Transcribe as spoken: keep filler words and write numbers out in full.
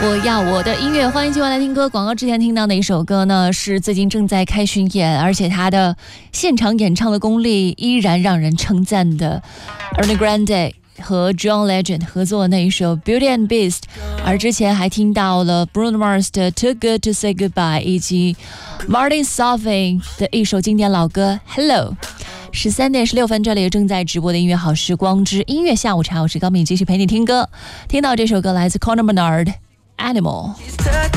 我要我的音乐，欢迎继续来听歌。广告之前听到的一首歌呢，是最近正在开巡演，而且他的现场演唱的功力依然让人称赞的 Ariana Grande 和 John Legend 合作的那一首 Beauty and Beast， 而之前还听到了 Bruno Mars 的 Too Good to Say Goodbye， 以及 Martin Solveig 的一首经典老歌 Hello。十三点十六分，这里正在直播的音乐好时光之音乐下午茶，我是高敏，继续陪你听歌。听到这首歌来自 Conor Bernard Animal。